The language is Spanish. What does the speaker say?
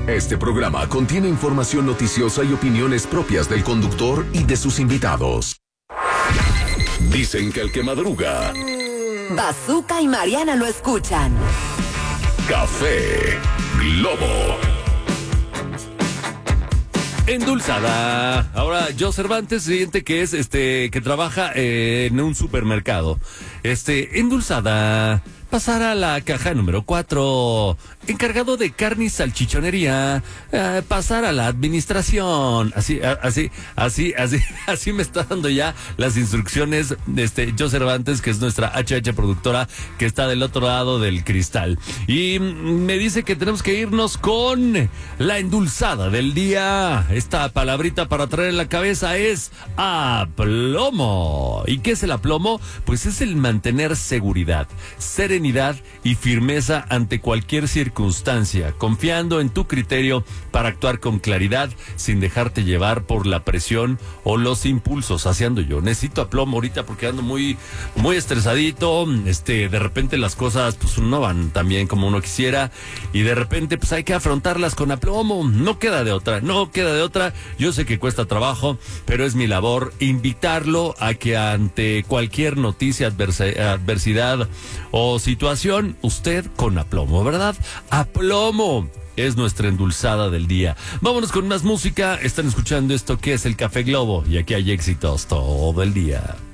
Este programa contiene información noticiosa y opiniones propias del conductor y de sus invitados. Dicen que el que madruga... Bazooka y Mariana lo escuchan. Café Globo. Endulzada. Ahora, Joe Cervantes, siguiente que es que trabaja en un supermercado. Endulzada. Pasar a la caja número 4. Encargado de carne y salchichonería. Pasar a la administración. Así me está dando ya las instrucciones Joe Cervantes, que es nuestra HH productora, que está del otro lado del cristal. Y me dice que tenemos que irnos con la endulzada del día. Esta palabrita para traer en la cabeza es aplomo. ¿Y qué es el aplomo? Pues es el mantener seguridad, serenidad y firmeza ante cualquier circunstancia, confiando en tu criterio para actuar con claridad sin dejarte llevar por la presión o los impulsos. Así ando yo. Necesito aplomo ahorita porque ando muy estresadito. De repente las cosas pues no van tan bien como uno quisiera y de repente pues hay que afrontarlas con aplomo. No queda de otra. Yo sé que cuesta trabajo, pero es mi labor invitarlo a que ante cualquier noticia, adversidad o situación, usted con aplomo, ¿verdad? Aplomo es nuestra endulzada del día. Vámonos con más música. Están escuchando esto que es el Café Globo y aquí hay éxitos todo el día.